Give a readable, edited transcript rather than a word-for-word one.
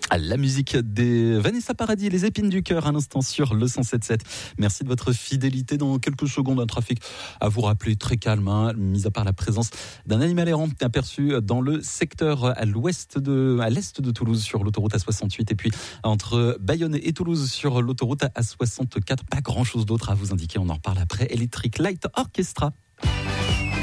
La musique des Vanessa Paradis et les épines du cœur, un instant sur le 107.7. Merci de votre fidélité. Dans quelques secondes, un trafic à vous rappeler très calme, mis à part la présence d'un animal errant aperçu dans le secteur à l'est de Toulouse sur l'autoroute A68 et puis entre Bayonne et Toulouse sur l'autoroute A64. Pas grand chose d'autre à vous indiquer. On en reparle après. Electric Light Orchestra.